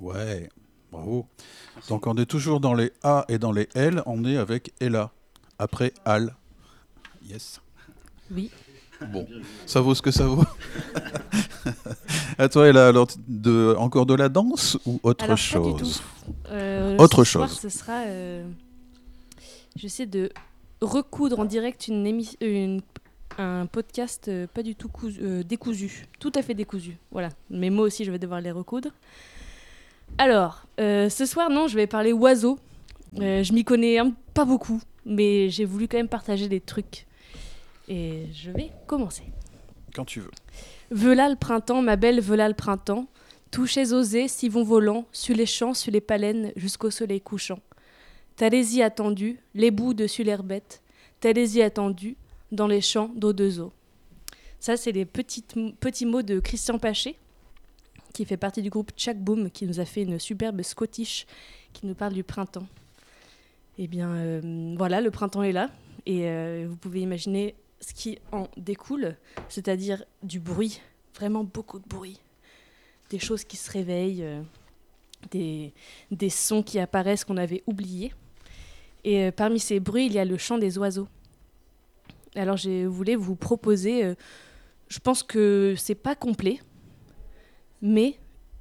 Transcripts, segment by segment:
Ouais, bravo. Merci. Donc on est toujours dans les A et dans les L, on est avec Ella. Après Al. Yes. Oui. Bon, ça vaut ce que ça vaut. À toi, Ella, alors encore de la danse ou autre Alors, chose? pas du tout. Autre ce soir, chose. ce sera... j'essaie de recoudre en direct un podcast pas du tout décousu. Tout à fait décousu. Voilà. Mes mots aussi, je vais devoir les recoudre. Alors, ce soir, non, je vais parler oiseaux. Je m'y connais pas beaucoup, mais j'ai voulu quand même partager des trucs. Et je vais commencer. Quand tu veux. Veula le printemps, ma belle, veula le printemps. Touchez osés, si vont volant, sur les champs, sur les palènes, jusqu'au soleil couchant. Talésie attendue, les bouts dessus l'herbette. Talésie attendue, dans les champs d'eau de eaux. Ça, c'est les petits mots de Christian Paché, qui fait partie du groupe Tchak Boom, qui nous a fait une superbe Scottish qui nous parle du printemps. Eh bien, voilà, le printemps est là. Et vous pouvez imaginer ce qui en découle, c'est-à-dire du bruit, vraiment beaucoup de bruit. Des choses qui se réveillent, des sons qui apparaissent qu'on avait oubliés. Et parmi ces bruits, il y a le chant des oiseaux. Alors, je voulais vous proposer, je pense que c'est pas complet, mais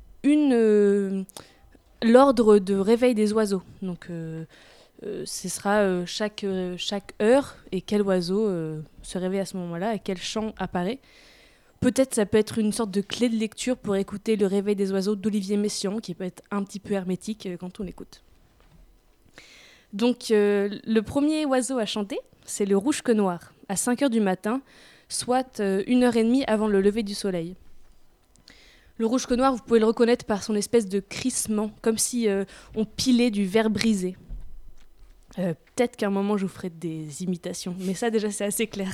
l'ordre de réveil des oiseaux. Donc, ce sera chaque heure et quel oiseau se réveille à ce moment-là et quel chant apparaît. Peut-être ça peut être une sorte de clé de lecture pour écouter le réveil des oiseaux d'Olivier Messiaen, qui peut être un petit peu hermétique quand on l'écoute. Donc le premier oiseau à chanter, c'est le rouge-queue noir, à 5h du matin, soit 1h30 avant le lever du soleil. Le rouge-queue noir, vous pouvez le reconnaître par son espèce de crissement, comme si on pilait du verre brisé. Peut-être qu'à un moment, je vous ferai des imitations, mais ça, déjà, c'est assez clair.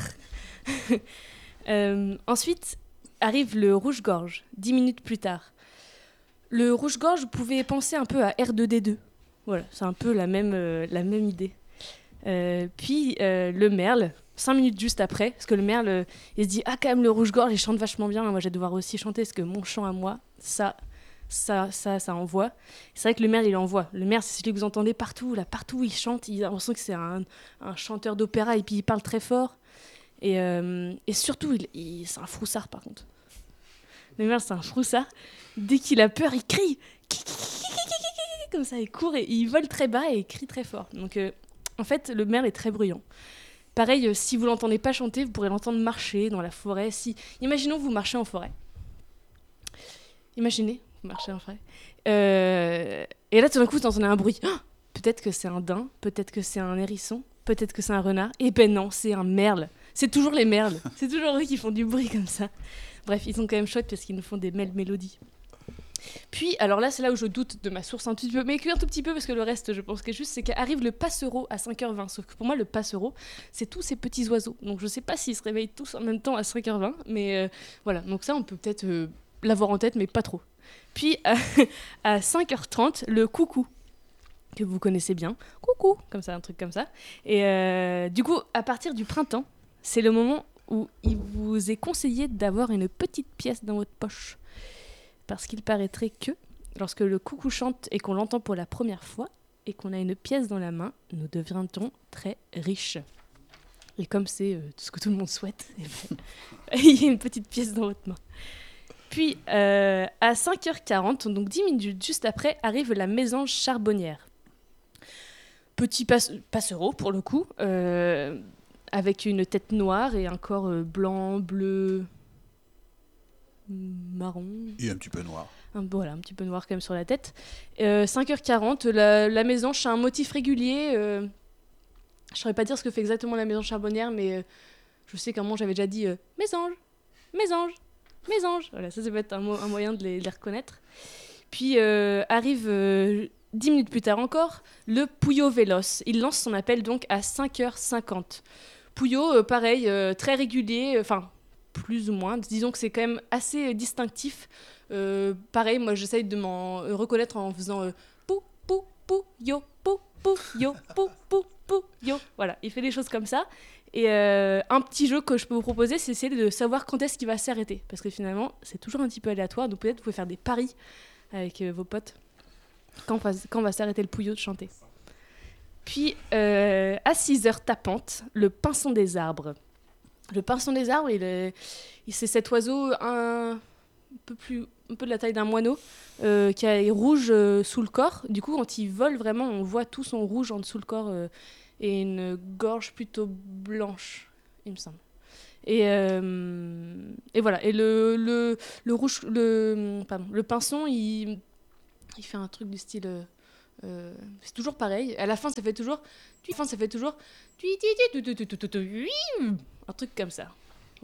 Ensuite, arrive le rouge-gorge, 10 minutes plus tard. Le rouge-gorge, vous pouvez penser un peu à R2D2. Voilà, c'est un peu la même idée. Puis, le merle, 5 minutes juste après, parce que le merle, il se dit « Ah, quand même, le rouge-gorge, il chante vachement bien, moi, je vais devoir aussi chanter, parce que mon chant à moi, ça envoie. » C'est vrai que le merle, il envoie. Le merle, c'est celui que vous entendez partout où il chante, il a l'impression que c'est un chanteur d'opéra, et puis il parle très fort. Et surtout, c'est un froussard, par contre. Le merle, c'est un froussard. Dès qu'il a peur, il crie. Comme ça, il court et il vole très bas et il crie très fort. Donc, en fait, le merle est très bruyant. Pareil, si vous l'entendez pas chanter, vous pourrez l'entendre marcher dans la forêt. Imaginons vous marchez en forêt. Imaginez, vous marchez en forêt. Et là, tout d'un coup, vous entendez un bruit. Oh, peut-être que c'est un daim, peut-être que c'est un hérisson, peut-être que c'est un renard. Et ben non, c'est un merle. C'est toujours les merles. C'est toujours eux qui font du bruit comme ça. Bref, ils sont quand même chouettes parce qu'ils nous font des mélodies. Puis, alors là, c'est là où je doute de ma source un petit peu, mais qu'un tout petit peu, parce que le reste, je pense que juste, c'est qu'arrive le passereau à 5h20. Sauf que pour moi, le passereau, c'est tous ces petits oiseaux. Donc, je sais pas s'ils se réveillent tous en même temps à 5h20, mais voilà. Donc ça, on peut peut-être l'avoir en tête, mais pas trop. Puis, à 5h30, le coucou, que vous connaissez bien. Coucou, comme ça, un truc comme ça. Et du coup, à partir du printemps, c'est le moment où il vous est conseillé d'avoir une petite pièce dans votre poche. Parce qu'il paraîtrait que, lorsque le coucou chante et qu'on l'entend pour la première fois, et qu'on a une pièce dans la main, nous deviendrons très riches. Et comme c'est tout ce que tout le monde souhaite, il y a une petite pièce dans votre main. Puis, à 5h40, donc 10 minutes juste après, arrive la mésange charbonnière. Petit passereau, pour le coup, avec une tête noire et un corps blanc, bleu, marron. Et un petit peu noir. Voilà, un petit peu noir quand même sur la tête. 5h40, la mésange a un motif régulier. Je ne saurais pas dire ce que fait exactement la mésange charbonnière, mais je sais qu'à un moment j'avais déjà dit mésange, mésange, mésange. Voilà, ça peut être un moyen de les reconnaître. Puis arrive 10 minutes plus tard encore, le Pouillot véloce. Il lance son appel donc à 5h50. Pouillot, pareil, très régulier, enfin plus ou moins. Disons que c'est quand même assez distinctif. Pareil, moi j'essaye de m'en reconnaître en faisant pou, pou, pou, yo, pou, pou, yo, pou, pou, pou, yo. Voilà, il fait des choses comme ça. Et un petit jeu que je peux vous proposer, c'est essayer de savoir quand est-ce qu'il va s'arrêter. Parce que finalement, c'est toujours un petit peu aléatoire. Donc peut-être vous pouvez faire des paris avec vos potes. Quand va s'arrêter le pouillot de chanter. Puis, à 6 heures tapantes, le pinson des arbres. Le pinson des arbres, c'est cet oiseau un peu de la taille d'un moineau, qui est rouge sous le corps. Du coup, quand il vole, vraiment, on voit tout son rouge en dessous le corps et une gorge plutôt blanche, il me semble. Et voilà. Et le pinson, il fait un truc du style. C'est toujours pareil. À la fin, ça fait toujours. Un truc comme ça.